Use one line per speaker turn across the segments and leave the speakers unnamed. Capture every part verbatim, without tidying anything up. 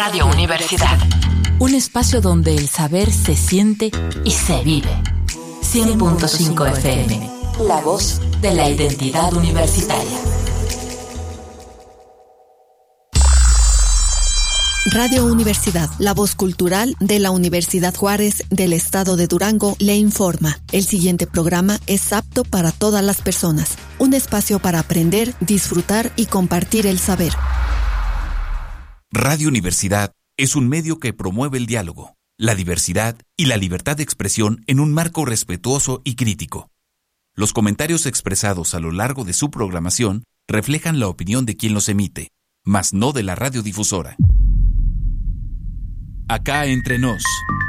Radio Universidad. Un espacio donde el saber se siente y se vive. cien punto cinco F M. La voz de la identidad universitaria.
Radio Universidad, la voz cultural de la Universidad Juárez del Estado de Durango, le informa. El siguiente programa es apto para todas las personas. Un espacio para aprender, disfrutar y compartir el saber.
Radio Universidad es un medio que promueve el diálogo, la diversidad y la libertad de expresión en un marco respetuoso y crítico. Los comentarios expresados a lo largo de su programación reflejan la opinión de quien los emite, mas no de la radiodifusora. Acá entre nos.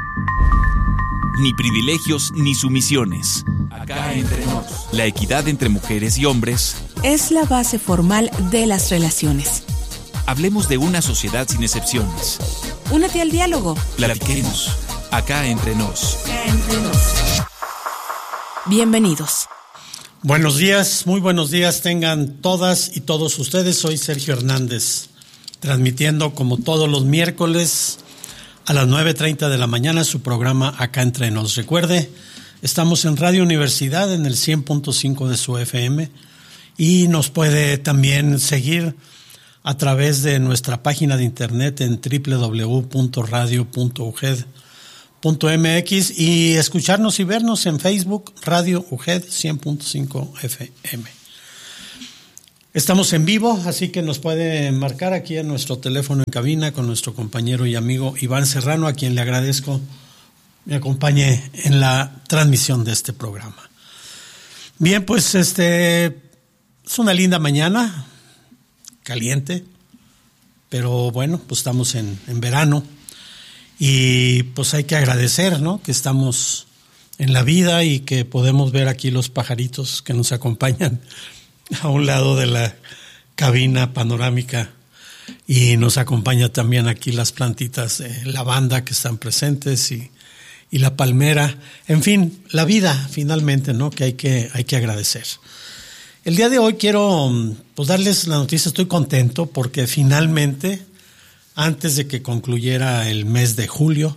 Ni privilegios ni sumisiones. Acá entre nos. La equidad entre mujeres y hombres
es la base formal de las relaciones.
Hablemos de una sociedad sin excepciones.
Únete al diálogo.
Platiquemos. Acá entre nos.
Acá entre nos. Bienvenidos.
Buenos días, muy buenos días tengan todas y todos ustedes. Soy Sergio Hernández, transmitiendo como todos los miércoles a las nueve treinta de la mañana su programa Acá Entre Nos. Recuerde, estamos en Radio Universidad en el cien punto cinco de su F M y nos puede también seguir a través de nuestra página de internet en doble u doble u doble u punto radio punto u g e d punto m x y escucharnos y vernos en Facebook Radio U G E D cien punto cinco F M. Estamos en vivo, así que nos puede marcar aquí en nuestro teléfono en cabina con nuestro compañero y amigo Iván Serrano, a quien le agradezco me acompañe en la transmisión de este programa. Bien, pues este es una linda mañana, caliente, pero bueno, pues estamos en, en verano y pues hay que agradecer, ¿no?, que estamos en la vida y que podemos ver aquí los pajaritos que nos acompañan a un lado de la cabina panorámica y nos acompaña también aquí las plantitas de lavanda que están presentes y, y la palmera, en fin, la vida finalmente, ¿no?, que hay que, hay que agradecer. El día de hoy quiero pues, darles la noticia, estoy contento porque finalmente, antes de que concluyera el mes de julio,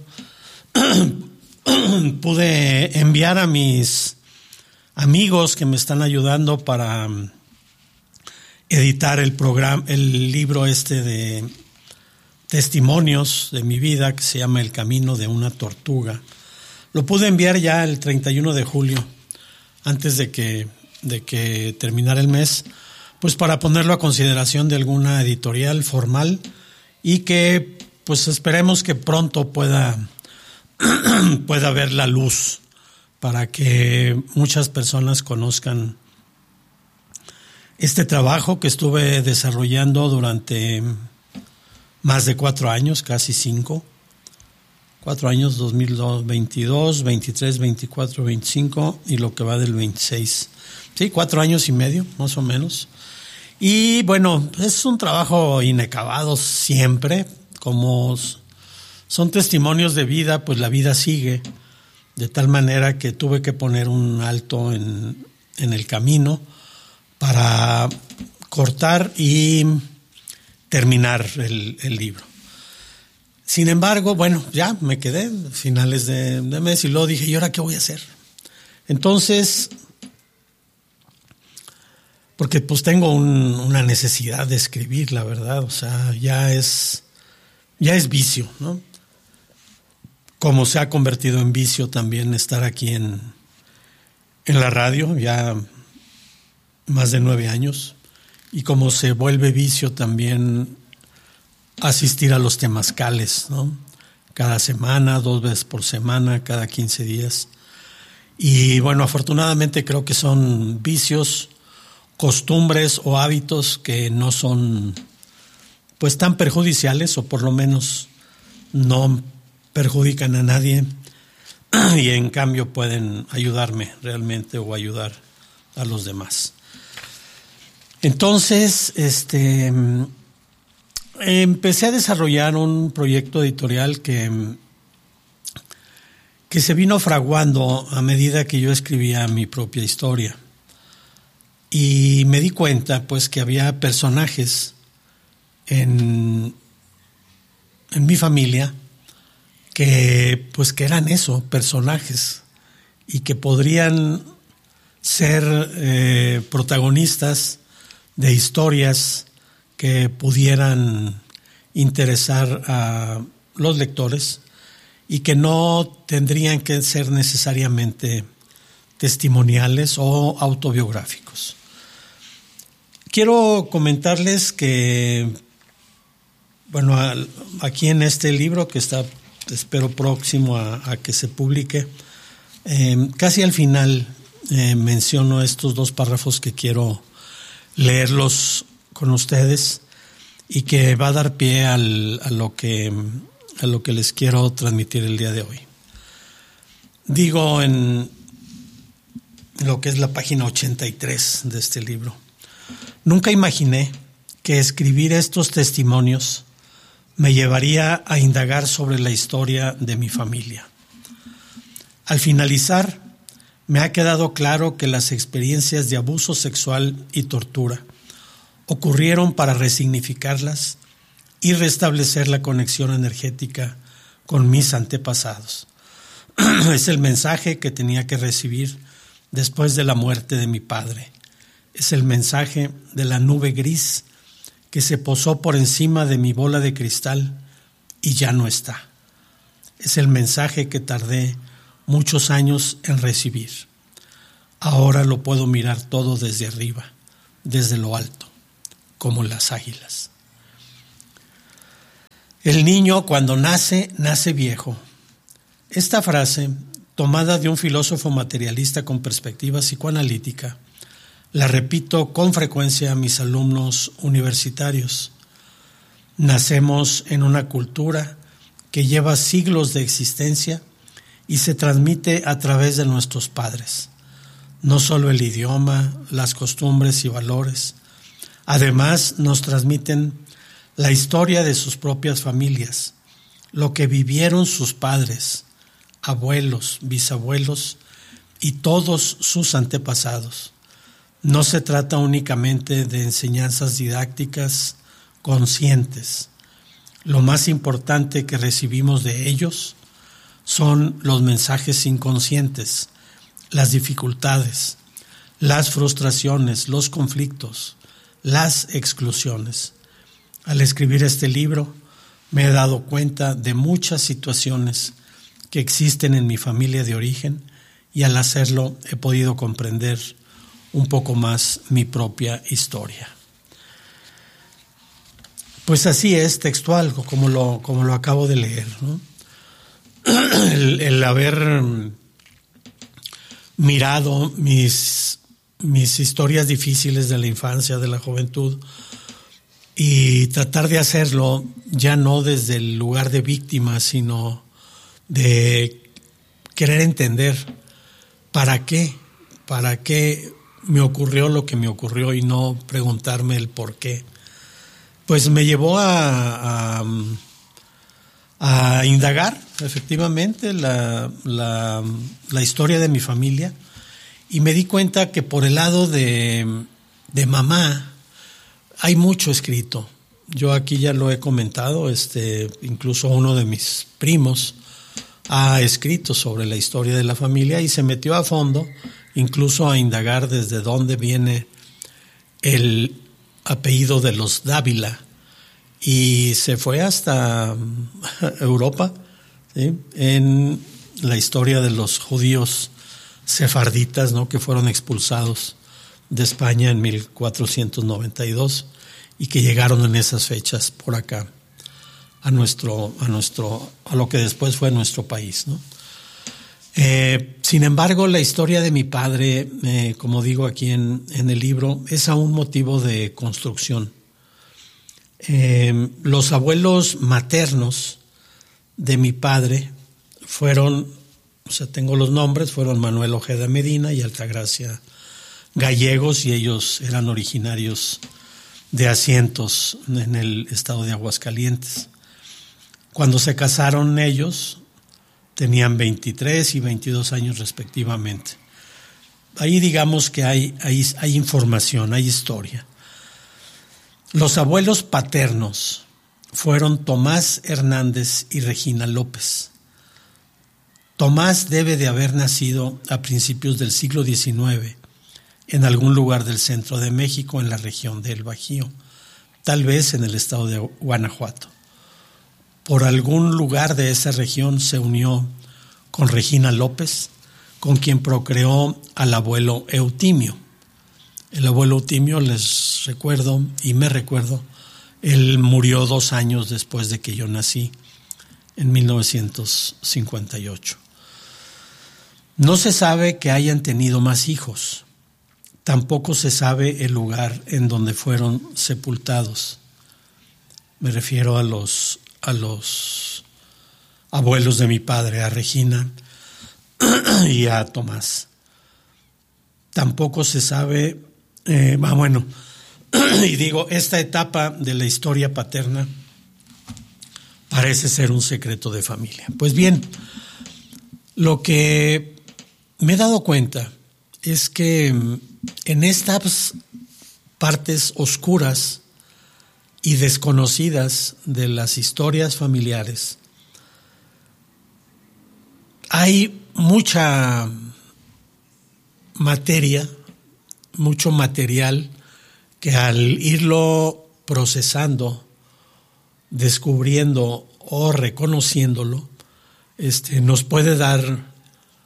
pude enviar a mis amigos que me están ayudando para editar el programa, el libro este de testimonios de mi vida que se llama El Camino de una Tortuga. Lo pude enviar ya el treinta y uno de julio, antes de que de que terminara el mes, pues para ponerlo a consideración de alguna editorial formal y que pues esperemos que pronto pueda, pueda ver la luz para que muchas personas conozcan este trabajo que estuve desarrollando durante más de cuatro años, casi cinco, cuatro años, dos mil veintidós, veintitrés, veinticuatro, veinticinco y lo que va del veintiséis. Sí, cuatro años y medio, más o menos. Y bueno, es un trabajo inacabado siempre. Como son testimonios de vida, pues la vida sigue. De tal manera que tuve que poner un alto en, en el camino para cortar y terminar el, el libro. Sin embargo, bueno, ya me quedé a finales de, de mes y luego dije, ¿y ahora qué voy a hacer? Entonces, porque pues tengo un, una necesidad de escribir, la verdad, o sea, ya es, ya es vicio, ¿no? Como se ha convertido en vicio también estar aquí en, en la radio, ya más de nueve años, y como se vuelve vicio también asistir a los temazcales, ¿no? Cada semana, dos veces por semana, cada quince días. Y bueno, afortunadamente creo que son vicios, costumbres o hábitos que no son pues tan perjudiciales, o por lo menos no perjudican a nadie y en cambio pueden ayudarme realmente o ayudar a los demás. Entonces, este empecé a desarrollar un proyecto editorial que, que se vino fraguando a medida que yo escribía mi propia historia. Y me di cuenta, pues, que había personajes en, en mi familia que pues que eran eso, personajes, y que podrían ser eh, protagonistas de historias que pudieran interesar a los lectores y que no tendrían que ser necesariamente testimoniales o autobiográficos. Quiero comentarles que, bueno, aquí en este libro que está, espero próximo a, a que se publique, eh, casi al final eh, menciono estos dos párrafos que quiero leerlos con ustedes y que va a dar pie al, a lo que a lo que les quiero transmitir el día de hoy. Digo en lo que es la página ochenta y tres de este libro: nunca imaginé que escribir estos testimonios me llevaría a indagar sobre la historia de mi familia. Al finalizar, me ha quedado claro que las experiencias de abuso sexual y tortura ocurrieron para resignificarlas y restablecer la conexión energética con mis antepasados. Es el mensaje que tenía que recibir después de la muerte de mi padre. Es el mensaje de la nube gris que se posó por encima de mi bola de cristal y ya no está. Es el mensaje que tardé muchos años en recibir. Ahora lo puedo mirar todo desde arriba, desde lo alto, como las águilas. El niño cuando nace, nace viejo. Esta frase, tomada de un filósofo materialista con perspectiva psicoanalítica, la repito con frecuencia a mis alumnos universitarios. Nacemos en una cultura que lleva siglos de existencia y se transmite a través de nuestros padres. No solo el idioma, las costumbres y valores. Además, nos transmiten la historia de sus propias familias, lo que vivieron sus padres, abuelos, bisabuelos y todos sus antepasados. No se trata únicamente de enseñanzas didácticas conscientes. Lo más importante que recibimos de ellos son los mensajes inconscientes, las dificultades, las frustraciones, los conflictos, las exclusiones. Al escribir este libro, me he dado cuenta de muchas situaciones que existen en mi familia de origen y al hacerlo he podido comprender un poco más mi propia historia. Pues así es, textual, como lo, como lo acabo de leer, ¿no? El, el haber mirado mis, mis historias difíciles de la infancia, de la juventud, y tratar de hacerlo ya no desde el lugar de víctima, sino de querer entender para qué, para qué me ocurrió lo que me ocurrió y no preguntarme el por qué. Pues me llevó a, a, a indagar efectivamente la, la, la historia de mi familia y me di cuenta que por el lado de, de mamá hay mucho escrito. Yo aquí ya lo he comentado, este, incluso uno de mis primos ha escrito sobre la historia de la familia y se metió a fondo, incluso a indagar desde dónde viene el apellido de los Dávila y se fue hasta Europa, ¿sí? En la historia de los judíos sefarditas, ¿no? Que fueron expulsados de España en mil cuatrocientos noventa y dos y que llegaron en esas fechas por acá a nuestro a nuestro a lo que después fue nuestro país, ¿no? Eh, sin embargo, la historia de mi padre, eh, como digo aquí en, en el libro, es aún motivo de construcción. Eh, los abuelos maternos de mi padre fueron, o sea, tengo los nombres, fueron Manuel Ojeda Medina y Altagracia Gallegos, y ellos eran originarios de Asientos en el estado de Aguascalientes. Cuando se casaron ellos, tenían veintitrés y veintidós años respectivamente. Ahí digamos que hay, hay, hay información, hay historia. Los abuelos paternos fueron Tomás Hernández y Regina López. Tomás debe de haber nacido a principios del siglo diecinueve en algún lugar del centro de México, en la región del Bajío, tal vez en el estado de Guanajuato. Por algún lugar de esa región se unió con Regina López, con quien procreó al abuelo Eutimio. El abuelo Eutimio, les recuerdo y me recuerdo, él murió dos años después de que yo nací, en mil novecientos cincuenta y ocho. No se sabe que hayan tenido más hijos. Tampoco se sabe el lugar en donde fueron sepultados. Me refiero a los, a los abuelos de mi padre, a Regina y a Tomás. Tampoco se sabe, eh, ah, bueno, y digo, esta etapa de la historia paterna parece ser un secreto de familia. Pues bien, lo que me he dado cuenta es que en estas partes oscuras y desconocidas de las historias familiares hay mucha materia, mucho material que al irlo procesando, descubriendo o reconociéndolo, este, nos puede dar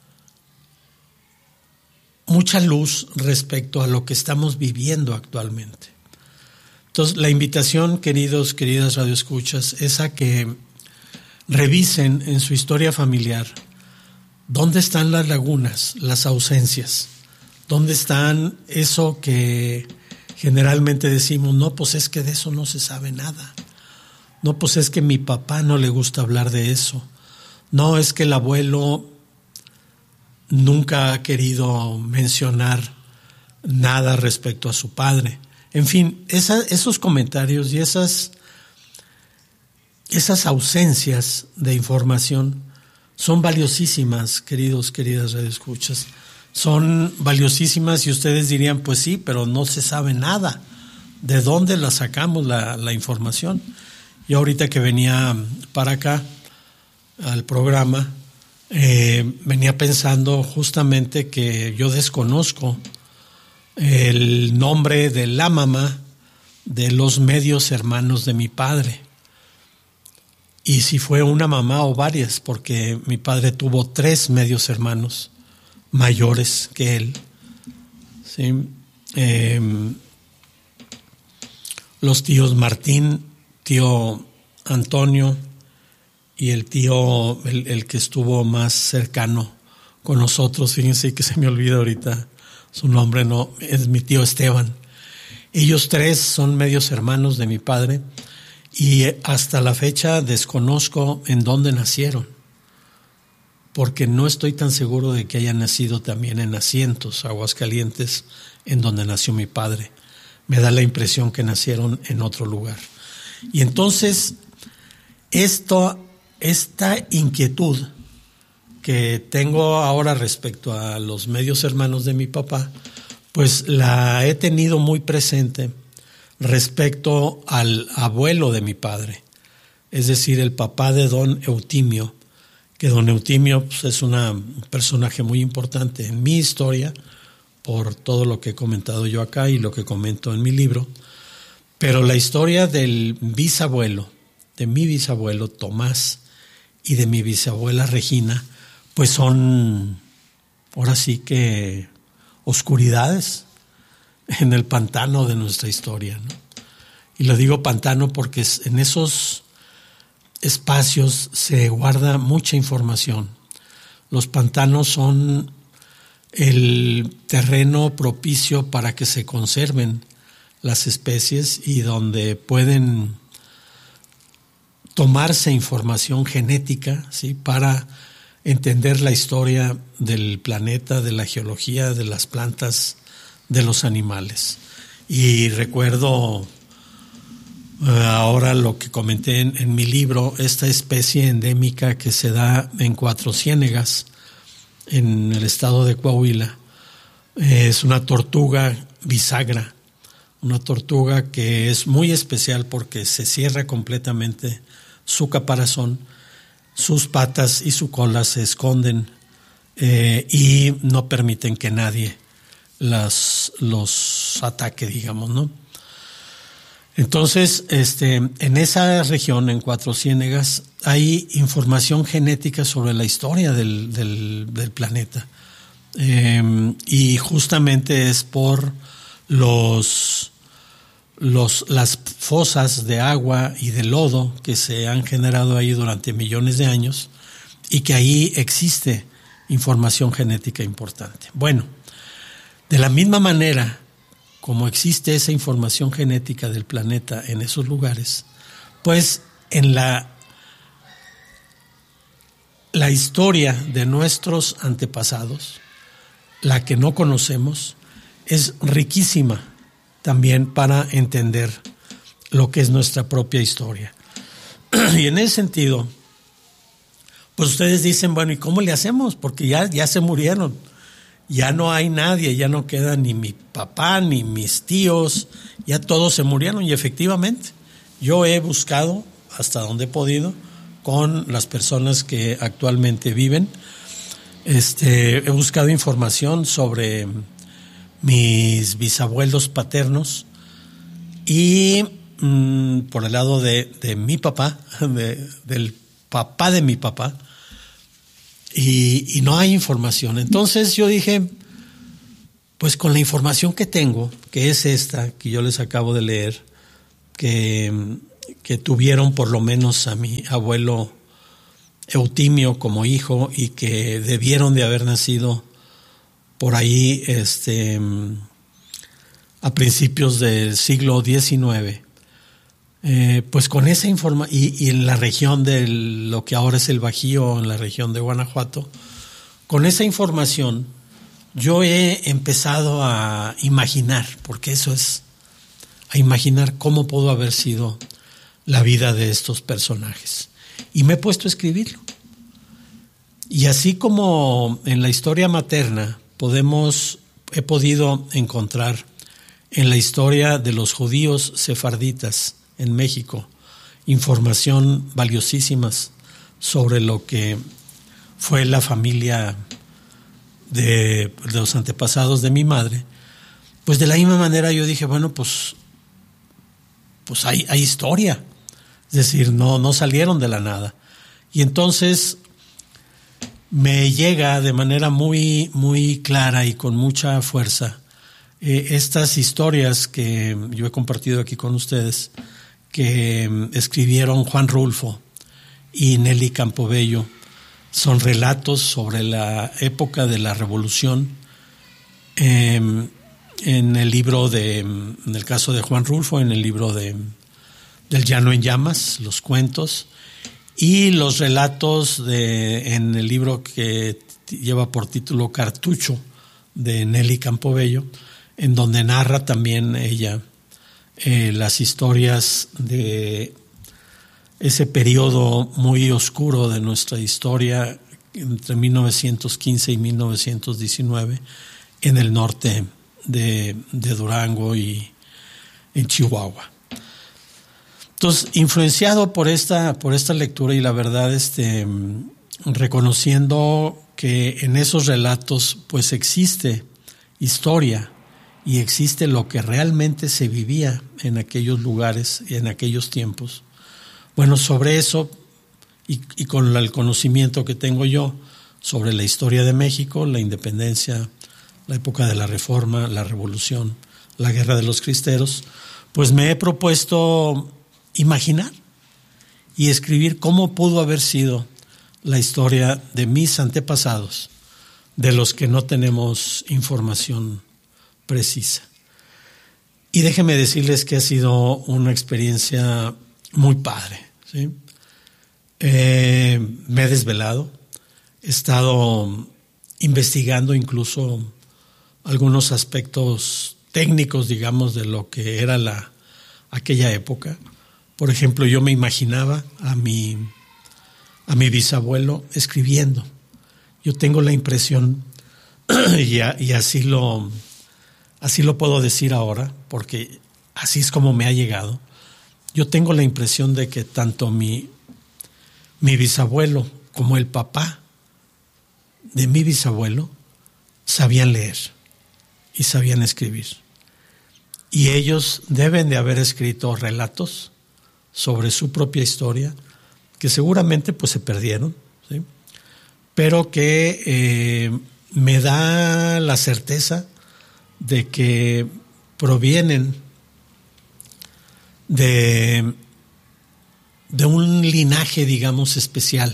mucha luz respecto a lo que estamos viviendo actualmente. Entonces, la invitación, queridos, queridas radioescuchas, es a que revisen en su historia familiar dónde están las lagunas, las ausencias, dónde están eso que generalmente decimos, no, pues es que de eso no se sabe nada. No, pues es que a mi papá no le gusta hablar de eso. No, es que el abuelo nunca ha querido mencionar nada respecto a su padre. En fin, esa, esos comentarios y esas, esas ausencias de información son valiosísimas, queridos, queridas radioescuchas. Son valiosísimas y ustedes dirían, pues sí, pero no se sabe nada. ¿De dónde la sacamos la, la información? Yo ahorita que venía para acá al programa, Eh, venía pensando justamente que yo desconozco el nombre de la mamá de los medios hermanos de mi padre. Y si fue una mamá o varias, porque mi padre tuvo tres medios hermanos mayores que él. ¿Sí? Eh, los tíos Martín, tío Antonio, y el tío, el, el que estuvo más cercano con nosotros, fíjense que se me olvida ahorita su nombre, no, es mi tío Esteban. Ellos tres son medios hermanos de mi padre y hasta la fecha desconozco en dónde nacieron, porque no estoy tan seguro de que hayan nacido también en Asientos, Aguascalientes, en donde nació mi padre. Me da la impresión que nacieron en otro lugar. Y entonces, esto... Esta inquietud que tengo ahora respecto a los medios hermanos de mi papá, pues la he tenido muy presente respecto al abuelo de mi padre, es decir, el papá de don Eutimio, que don Eutimio pues, es una, un personaje muy importante en mi historia, por todo lo que he comentado yo acá y lo que comento en mi libro, pero la historia del bisabuelo, de mi bisabuelo Tomás, y de mi bisabuela Regina, pues son, ahora sí que, oscuridades en el pantano de nuestra historia, ¿no? Y lo digo pantano porque en esos espacios se guarda mucha información. Los pantanos son el terreno propicio para que se conserven las especies y donde pueden tomarse información genética, ¿sí?, para entender la historia del planeta, de la geología, de las plantas, de los animales. Y recuerdo uh, ahora lo que comenté en, en mi libro, esta especie endémica que se da en Cuatro Ciénegas, en el estado de Coahuila. Eh, es una tortuga bisagra una tortuga que es muy especial porque se cierra completamente su caparazón, sus patas y su cola se esconden eh, y no permiten que nadie las, los ataque, digamos, ¿no? Entonces, este, en esa región, en Cuatro Ciénegas, hay información genética sobre la historia del, del, del planeta. Eh, y justamente es por los, los, las fosas de agua y de lodo que se han generado ahí durante millones de años y que ahí existe información genética importante. Bueno, de la misma manera como existe esa información genética del planeta en esos lugares, pues en la, la historia de nuestros antepasados, la que no conocemos, es riquísima también para entender lo que es nuestra propia historia. Y en ese sentido, pues ustedes dicen, bueno, ¿y cómo le hacemos? Porque ya, ya se murieron. Ya no hay nadie, ya no queda ni mi papá, ni mis tíos, ya todos se murieron. Y efectivamente, yo he buscado hasta donde he podido con las personas que actualmente viven. Este, he buscado información sobre mis bisabuelos paternos y mmm, por el lado de, de mi papá, de, del papá de mi papá, Y, y no hay información. Entonces yo dije, pues con la información que tengo, que es esta que yo les acabo de leer, que, que tuvieron por lo menos a mi abuelo Eutimio como hijo y que debieron de haber nacido por ahí este, a principios del siglo diecinueve. Eh, pues con esa información, y, y en la región de lo que ahora es el Bajío, en la región de Guanajuato, con esa información yo he empezado a imaginar, porque eso es, a imaginar cómo pudo haber sido la vida de estos personajes. Y me he puesto a escribirlo. Y así como en la historia materna podemos, he podido encontrar en la historia de los judíos sefarditas en México, información valiosísimas sobre lo que fue la familia de, de los antepasados de mi madre, pues de la misma manera yo dije, bueno, pues, pues hay, hay historia, es decir, no, no salieron de la nada. Y entonces me llega de manera muy, muy clara y con mucha fuerza eh, estas historias que yo he compartido aquí con ustedes, que escribieron Juan Rulfo y Nelly Campobello. Son relatos sobre la época de la Revolución. Eh, en el libro de, en el caso de Juan Rulfo, en el libro de del Llano en Llamas, los cuentos, y los relatos de, en el libro que lleva por título Cartucho, de Nelly Campobello, en donde narra también ella Eh, las historias de ese periodo muy oscuro de nuestra historia entre mil novecientos quince y mil novecientos diecinueve en el norte de, de Durango y en Chihuahua. Entonces, influenciado por esta, por esta lectura y la verdad, este, reconociendo que en esos relatos pues existe historia, y existe lo que realmente se vivía en aquellos lugares y en aquellos tiempos. Bueno, sobre eso, y, y con el conocimiento que tengo yo sobre la historia de México, la independencia, la época de la Reforma, la Revolución, la Guerra de los Cristeros, pues me he propuesto imaginar y escribir cómo pudo haber sido la historia de mis antepasados, de los que no tenemos información precisa. Y déjenme decirles que ha sido una experiencia muy padre, ¿sí? Eh, me he desvelado, he estado investigando incluso algunos aspectos técnicos, digamos, de lo que era la aquella época. Por ejemplo, yo me imaginaba a mi, a mi bisabuelo escribiendo. Yo tengo la impresión, y, a, y así lo... Así lo puedo decir ahora, porque así es como me ha llegado. Yo tengo la impresión de que tanto mi, mi bisabuelo como el papá de mi bisabuelo sabían leer y sabían escribir. Y ellos deben de haber escrito relatos sobre su propia historia, que seguramente pues se perdieron, ¿sí? Pero que eh, me da la certeza de que provienen de, de un linaje, digamos, especial.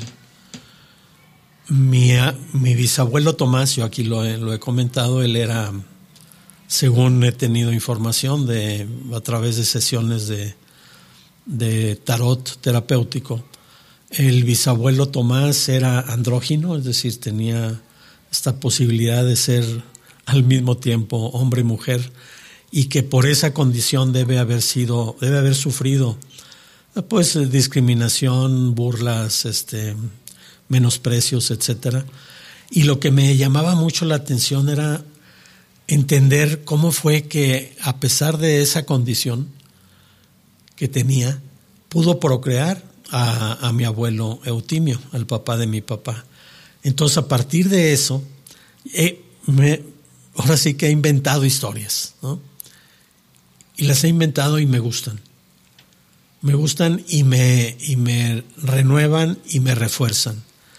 Mi, mi bisabuelo Tomás, yo aquí lo he, lo he comentado, él era, según he tenido información de a través de sesiones de, de tarot terapéutico, el bisabuelo Tomás era andrógino, es decir, tenía esta posibilidad de ser al mismo tiempo hombre y mujer, y que por esa condición debe haber sido, debe haber sufrido pues discriminación, burlas, este menosprecios, etcétera. Y lo que me llamaba mucho la atención era entender cómo fue que, a pesar de esa condición que tenía, pudo procrear a, a mi abuelo Eutimio, al papá de mi papá. Entonces, a partir de eso, eh, me, ahora sí que he inventado historias, ¿no? Y las he inventado y me gustan. Me gustan y me, y me renuevan y me refuerzan.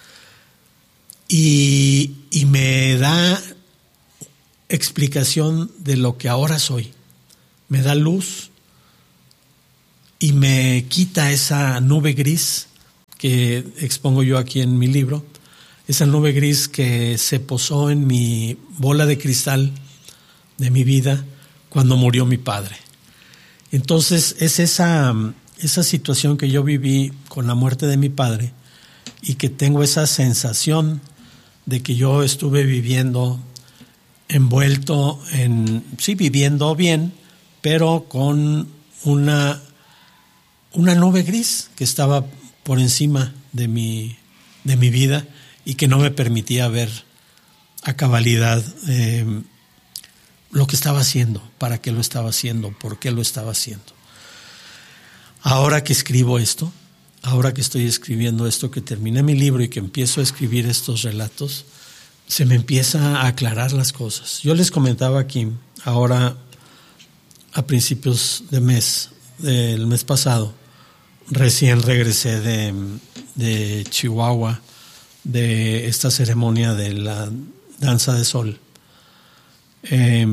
Y, y me da explicación de lo que ahora soy. Me da luz y me quita esa nube gris que expongo yo aquí en mi libro, esa nube gris que se posó en mi bola de cristal de mi vida cuando murió mi padre. Entonces es esa, esa situación que yo viví con la muerte de mi padre y que tengo esa sensación de que yo estuve viviendo envuelto en, sí, viviendo bien, pero con una, una nube gris que estaba por encima de mi, de mi vida y que no me permitía ver a cabalidad eh, lo que estaba haciendo, para qué lo estaba haciendo, por qué lo estaba haciendo. Ahora que escribo esto, ahora que estoy escribiendo esto, que terminé mi libro y que empiezo a escribir estos relatos, se me empieza a aclarar las cosas. Yo les comentaba aquí, ahora a principios de mes, del mes pasado, recién regresé de, de Chihuahua, de esta ceremonia de la danza de sol, eh,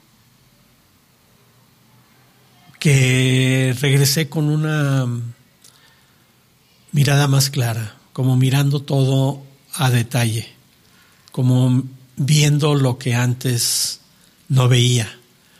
que regresé con una mirada más clara, como mirando todo a detalle, como viendo lo que antes no veía.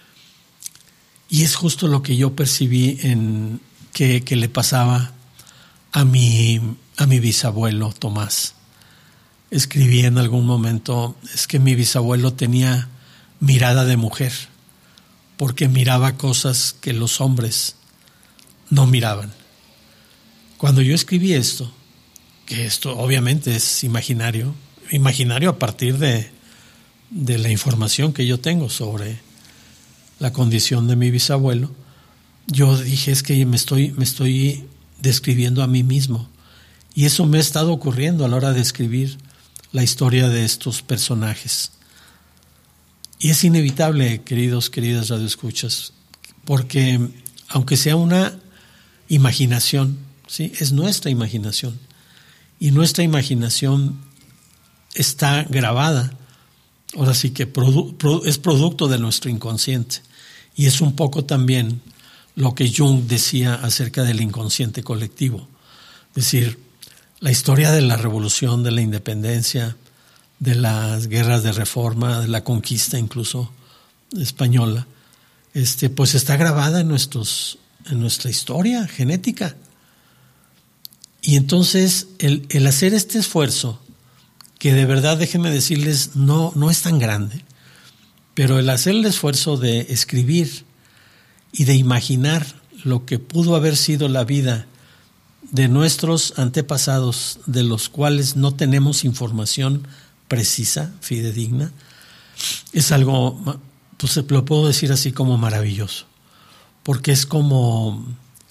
Y es justo lo que yo percibí en que, que le pasaba a mi, a mi bisabuelo Tomás. Escribí en algún momento, es que mi bisabuelo tenía mirada de mujer, porque miraba cosas que los hombres no miraban. Cuando yo escribí esto, que esto obviamente es imaginario, imaginario a partir de, de la información que yo tengo sobre la condición de mi bisabuelo, yo dije, es que me estoy, me estoy describiendo a mí mismo. Y eso me ha estado ocurriendo a la hora de escribir la historia de estos personajes. Y es inevitable, queridos, queridas radioescuchas, porque aunque sea una imaginación, ¿sí? Es nuestra imaginación. Y nuestra imaginación está grabada, ahora sí que produ- produ- es producto de nuestro inconsciente. Y es un poco también lo que Jung decía acerca del inconsciente colectivo. Es decir, la historia de la revolución, de la independencia, de las guerras de reforma, de la conquista incluso española, este, pues está grabada en, nuestros, en nuestra historia genética. Y entonces el, el hacer este esfuerzo, que de verdad déjenme decirles, no, no es tan grande, pero el hacer el esfuerzo de escribir y de imaginar lo que pudo haber sido la vida de nuestros antepasados, de los cuales no tenemos información precisa, fidedigna, es algo, pues lo puedo decir así, como maravilloso. porque es como,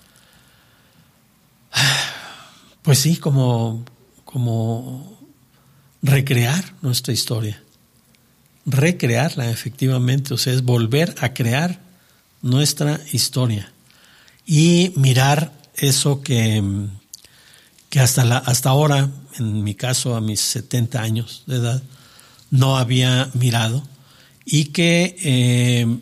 pues sí, como, como recrear nuestra historia, recrearla efectivamente, o sea, es volver a crear nuestra historia y mirar eso que, que hasta, la, hasta ahora, en mi caso a mis setenta años de edad, no había mirado y que eh,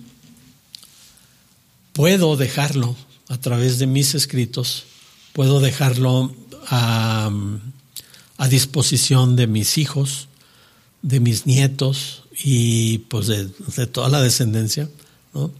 puedo dejarlo a través de mis escritos, puedo dejarlo a, a disposición de mis hijos, de mis nietos y pues de, de toda la descendencia, ¿no?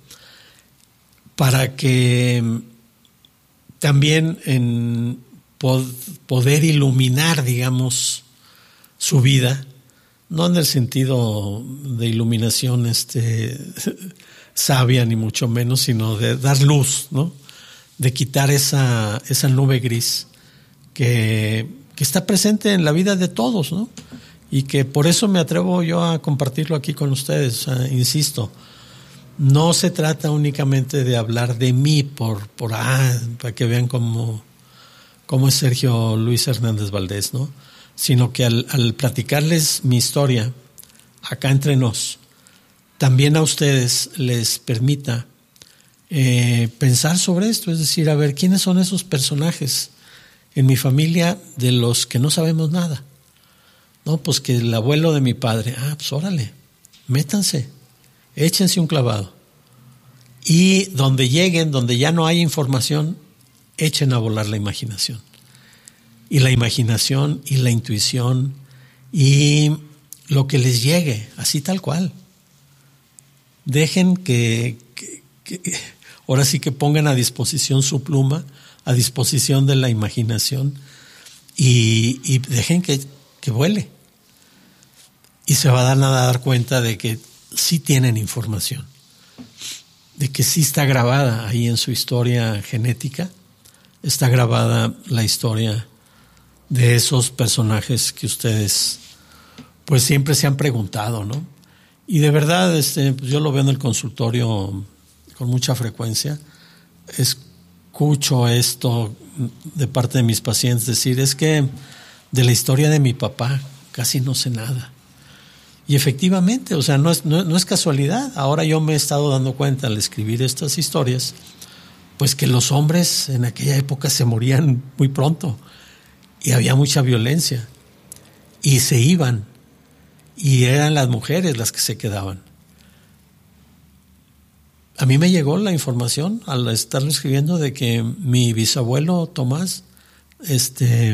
Para que también en pod, poder iluminar, digamos, su vida, no en el sentido de iluminación este, sabia ni mucho menos, sino de dar luz, ¿no? De quitar esa, esa nube gris que, que está presente en la vida de todos, ¿no? Y que por eso me atrevo yo a compartirlo aquí con ustedes. O sea, insisto, no se trata únicamente de hablar de mí por, por ah, para que vean cómo, cómo es Sergio Luis Hernández Valdés, ¿no? Sino que al, al platicarles mi historia acá entre nos, también a ustedes les permita eh, pensar sobre esto, es decir, a ver, ¿quiénes son esos personajes en mi familia de los que no sabemos nada? No, pues que el abuelo de mi padre, ah, pues órale, métanse, échense un clavado. Y donde lleguen, donde ya no hay información, echen a volar la imaginación. Y la imaginación y la intuición y lo que les llegue, así tal cual. Dejen que, que, que ahora sí que pongan a disposición su pluma, a disposición de la imaginación y, y dejen que, que vuele. Y se van a dar cuenta de que sí tienen información, de que sí está grabada ahí en su historia genética, está grabada la historia de esos personajes que ustedes pues siempre se han preguntado, ¿no? Y de verdad, este, pues yo lo veo en el consultorio con mucha frecuencia, escucho esto de parte de mis pacientes decir, es que de la historia de mi papá casi no sé nada. Y efectivamente, o sea, no es, no, no es casualidad. Ahora yo me he estado dando cuenta al escribir estas historias, pues que los hombres en aquella época se morían muy pronto y había mucha violencia y se iban y eran las mujeres las que se quedaban. A mí me llegó la información al estarlo escribiendo de que mi bisabuelo Tomás este,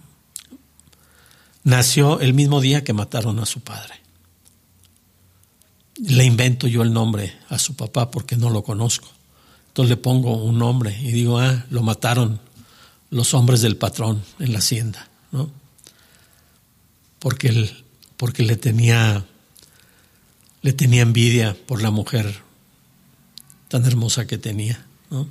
nació el mismo día que mataron a su padre. Le invento yo el nombre a su papá porque no lo conozco. Entonces le pongo un nombre y digo, ah, lo mataron los hombres del patrón en la hacienda, ¿no? Porque él, porque le tenía, le tenía envidia por la mujer tan hermosa que tenía, ¿no?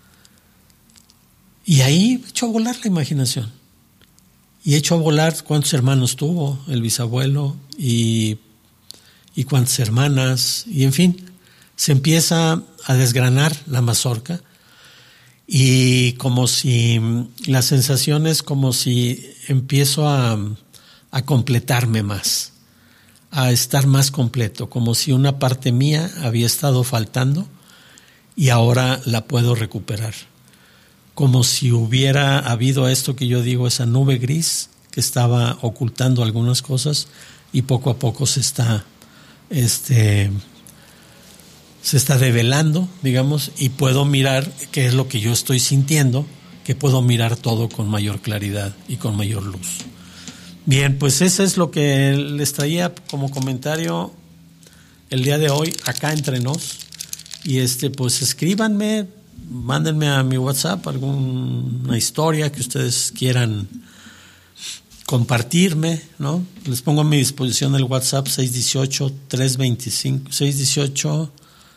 Y ahí echó a volar la imaginación. Y echó a volar cuántos hermanos tuvo el bisabuelo y y cuántas hermanas, y en fin, se empieza a desgranar la mazorca y como si, la sensación es como si empiezo a, a completarme más, a estar más completo, como si una parte mía había estado faltando y ahora la puedo recuperar. Como si hubiera habido esto que yo digo, esa nube gris que estaba ocultando algunas cosas y poco a poco se está Este, se está develando, digamos, y puedo mirar qué es lo que yo estoy sintiendo, que puedo mirar todo con mayor claridad y con mayor luz. Bien, pues eso es lo que les traía como comentario el día de hoy acá entre nos. Y este, pues escríbanme, mándenme a mi WhatsApp alguna historia que ustedes quieran compartirme, ¿no? Les pongo a mi disposición el WhatsApp seis uno ocho, tres dos cinco, seis uno ocho,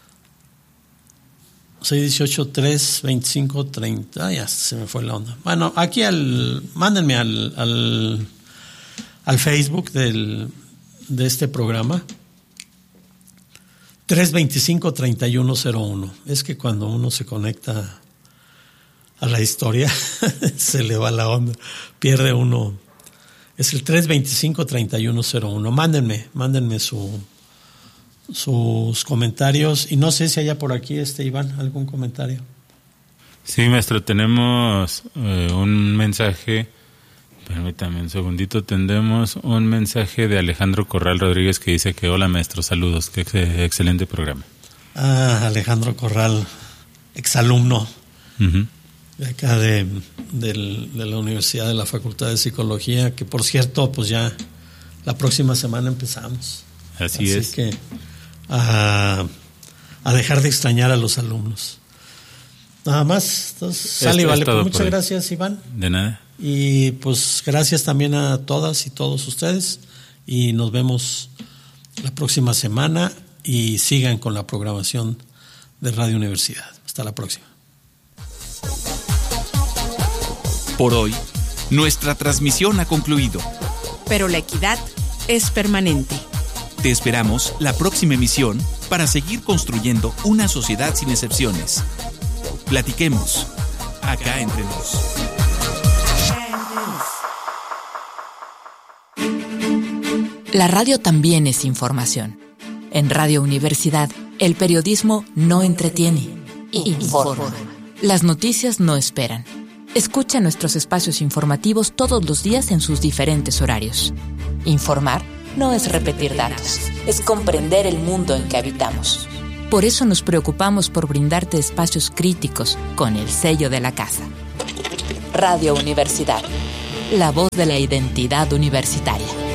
seis uno ocho, tres dos cinco, treinta. Ah, ya se me fue la onda. Bueno, aquí al, mándenme al, al, al Facebook del, de este programa tres dos cinco, tres uno cero uno. Es que cuando uno se conecta a la historia, se le va la onda, pierde uno. Es el tres dos cinco, tres uno cero uno. Mándenme, mándenme su, sus comentarios. Y no sé si haya por aquí, este Iván, algún comentario.
Sí, maestro, tenemos eh, un mensaje. Permítame un segundito, tendremos un mensaje de Alejandro Corral Rodríguez que dice que hola maestro, saludos, que ex- excelente programa.
Ah, Alejandro Corral, exalumno uh-huh. de acá de, de, de la Universidad de la Facultad de Psicología, que por cierto, pues ya la próxima semana empezamos.
Así,
Así
es.
Así que a, a dejar de extrañar a los alumnos. Nada más, entonces, sale y vale. Pues muchas gracias, Iván.
De nada.
Y pues gracias también a todas y todos ustedes y nos vemos la próxima semana y sigan con la programación de Radio Universidad. Hasta la próxima.
Por hoy, nuestra transmisión ha concluido.
Pero la equidad es permanente.
Te esperamos la próxima emisión para seguir construyendo una sociedad sin excepciones. Platiquemos acá entre nos.
La radio también es información. En Radio Universidad, el periodismo no entretiene, informa. Las noticias no esperan. Escucha nuestros espacios informativos todos los días en sus diferentes horarios. Informar no es repetir datos, es comprender el mundo en que habitamos. Por eso nos preocupamos por brindarte espacios críticos con el sello de la casa. Radio Universidad, la voz de la identidad universitaria.